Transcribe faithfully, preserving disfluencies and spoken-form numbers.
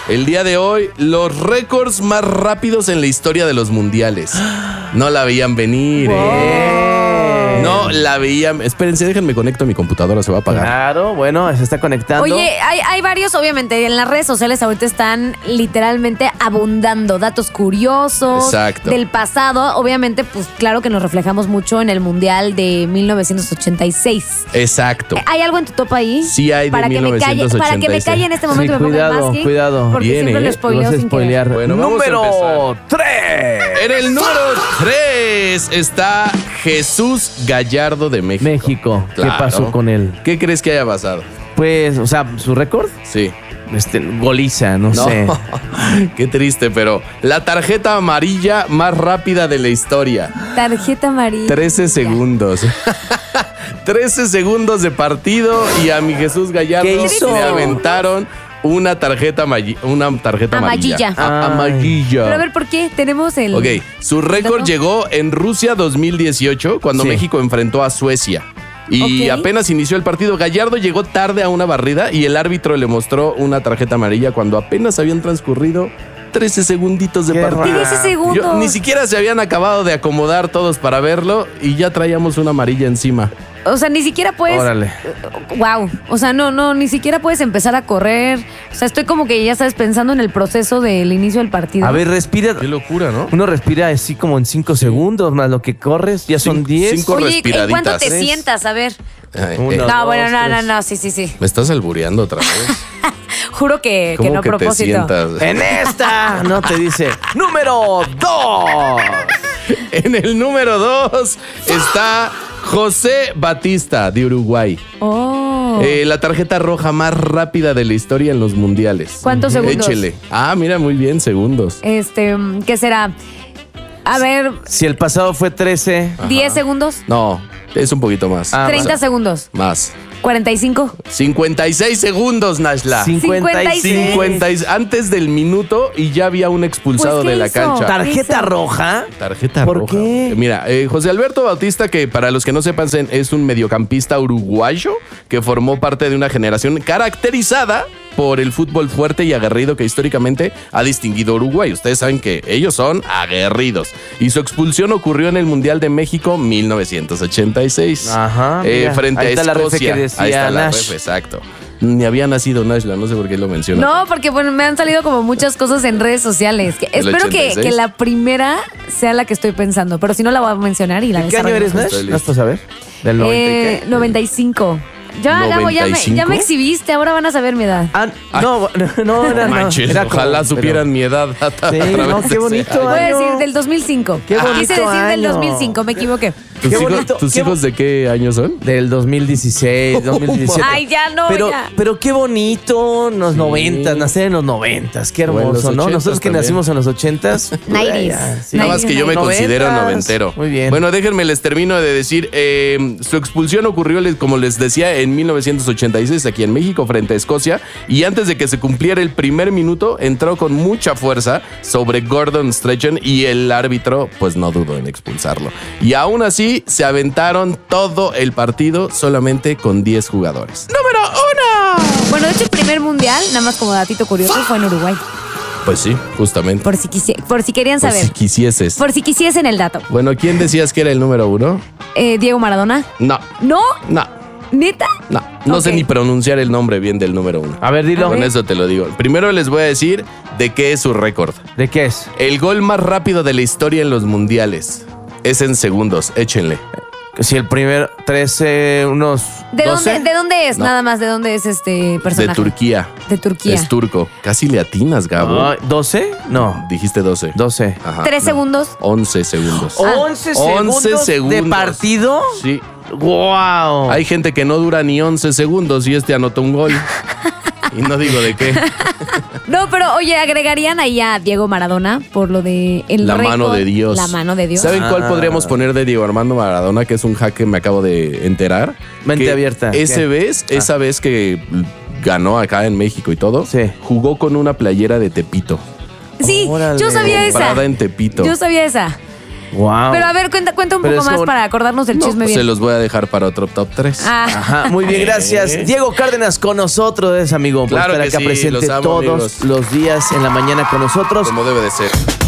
El día de hoy, los récords más rápidos en la historia de los mundiales. No la veían venir, wow. ¿eh? No la veían. Espérense, déjenme conecto a mi computadora, se va a apagar. Claro, bueno, se está conectando. Oye, hay, hay varios, obviamente, en las redes sociales ahorita están literalmente abundando datos curiosos. Exacto. Del pasado. Obviamente, pues claro que nos reflejamos mucho en el Mundial de mil novecientos ochenta y seis. Exacto. ¿Hay algo en tu top ahí? Sí hay de para mil novecientos ochenta y seis. Que me calle, para que me calle en este momento, sí, me cuidado, ponga el masking. Cuidado, porque Viene, siempre ¿eh? lo spoileo sin spoilear. querer. Bueno, vamos número tres. En el número tres está Jesús Gallardo de México. México. Claro. ¿Qué pasó con él? ¿Qué crees que haya pasado? Pues, o sea, ¿su récord? Sí. Este, goliza, no, No, sé. Qué triste, pero la tarjeta amarilla más rápida de la historia. Tarjeta amarilla. trece segundos. trece segundos de partido y a mi Jesús Gallardo ¿Qué hizo? le aventaron una tarjeta, amagi- una tarjeta amarilla. Amarilla. A- amarilla. Pero a ver, ¿por qué? Tenemos el... Ok, su récord ¿No? llegó en Rusia dos mil dieciocho, cuando Sí. México enfrentó a Suecia. Y Ok. apenas inició el partido. Gallardo llegó tarde a una barrida y el árbitro le mostró una tarjeta amarilla cuando apenas habían transcurrido trece segunditos de Qué partido. raro. trece segundos. Yo- ni siquiera se habían acabado de acomodar todos para verlo y ya traíamos una amarilla encima. O sea, ni siquiera puedes... Órale. Wow. O sea, no, no, ni siquiera puedes empezar a correr. O sea, estoy como que ya sabes pensando en el proceso del inicio del partido. A ver, respira. Qué locura, ¿no? Uno respira así como en cinco segundos, más lo que corres, ya son Cinco- diez. cinco Oye, ¿en respiraditas. cuánto te Tres. sientas? A ver. Ay, Uno. eh, No, dos, bueno, no, no, tres. no, sí, sí, sí. me estás albureando otra vez. Juro que, que ¿Cómo no a que te propósito. sientas? En esta, no te dice. Número dos. En el número dos está José Batista de Uruguay. Oh. Eh, la tarjeta roja más rápida de la historia en los mundiales. ¿Cuántos segundos? Échele. Ah, mira, muy bien, segundos. Este, ¿qué será? A ver, Si el pasado fue trece. diez segundos, No, es un poquito más. Ah, treinta más. segundos, Más. cuarenta y cinco. cincuenta y seis segundos, Nashla. cincuenta y seis. cincuenta y- antes del minuto y ya había un expulsado Pues, ¿qué de la hizo? cancha. ¿Tarjeta Hizo. roja? Tarjeta ¿Por roja. qué? Mira, eh, José Alberto Bautista, que para los que no sepan es un mediocampista uruguayo que formó parte de una generación caracterizada por el fútbol fuerte y aguerrido que históricamente ha distinguido a Uruguay. Ustedes saben que ellos son aguerridos. Y su expulsión ocurrió en el Mundial de México mil novecientos ochenta y seis. Ajá, Eh, mira, frente ahí a está la refe Escocia. que decía Ahí está la Nash. refe, exacto. Ni había nacido Nashla, no sé por qué lo menciona. No, porque bueno, me han salido como muchas cosas en redes sociales. Que ¿El espero que, ochenta y seis? que la primera sea la que estoy pensando, pero si no la voy a mencionar y la ¿De qué año eres, desarrollamos. Nash? Estoy ¿No listo. vas a saber? ¿Del noventa y Eh, qué? noventa y cinco. Ya, Gabo, ya me, ¿noventa y cinco? ya me exhibiste, ahora van a saber mi edad. Ah, no, no, era, no. Manches, Era como- ojalá supieran pero- mi edad. a- a Sí, través no, de qué ese bonito, año. Voy a año. decir del dos mil cinco. Qué bonito Quise decir del año. dos mil cinco, me equivoqué. ¿Tus, Qué hijos, bonito, tus qué hijos de qué año son? Del dos mil dieciséis, dos mil diecisiete. Ay, ya no, pero, ya. pero qué bonito en los noventas, nacer en los noventas, qué O en los hermoso, ¿no? ochentas Nosotros que también. nacimos en los ochentas. Nineties. sí. Nada más que yo me Noventas. considero noventero. Muy bien. Bueno, déjenme les termino de decir. eh, su expulsión ocurrió, les- como les decía, en mil novecientos ochenta y seis aquí en México frente a Escocia. Y antes de que se cumpliera el primer minuto, entró con mucha fuerza sobre Gordon Strachan y el árbitro, pues no dudó en expulsarlo. Y aún así, se aventaron todo el partido solamente con diez jugadores. ¡Número uno! Bueno, de hecho, el primer mundial, nada más como datito curioso, fue en Uruguay. Pues sí, justamente. Por si, quisi- por si querían Por saber. si quisieses. Por si quisiesen el dato. Bueno, ¿quién decías que era el número uno? Eh, Diego Maradona. No, ¿No? no, ¿Neta? no. No sé Ok. ni pronunciar el nombre bien del número uno. A ver, dilo. Con eso te lo digo. Primero les voy a decir de qué es su récord. ¿De qué es? El gol más rápido de la historia en los mundiales. Es en segundos, échenle. Si el primer trece, unos ¿De doce. dónde, ¿De dónde es? No. Nada más, ¿de dónde es este De personaje? Turquía. De Turquía. Es turco. Casi le atinas, Gabo. Ay, ¿doce? No, Dijiste doce. doce. Ajá. Tres No. segundos. once segundos. ¿once once segundos, segundos. de partido? Sí. ¡Wow! Hay gente que no dura ni once segundos y este anotó un gol. Y no digo de qué. No, pero oye, agregarían ahí a Diego Maradona por lo de el La mano récord. de Dios. La mano de Dios. ¿Saben cuál Ah. podríamos poner de Diego Armando Maradona? Que es un hack que me acabo de enterar. Mente Que abierta. Ese ¿Qué? vez, esa vez que ganó acá en México y todo, Sí. jugó con una playera de Tepito. Sí, Órale. yo sabía esa. Comprada en Tepito. Yo sabía esa. Wow. Pero a ver, cuenta, cuenta un Pero poco es más un- para acordarnos del No, chisme pues bien. se los voy a dejar para otro top tres. Ah. Ajá, muy bien, gracias. Eh. Diego Cárdenas con nosotros, es amigo, por Claro estar que acá sí, presente los amo, todos amigos. los días en la mañana con nosotros. Como debe de ser.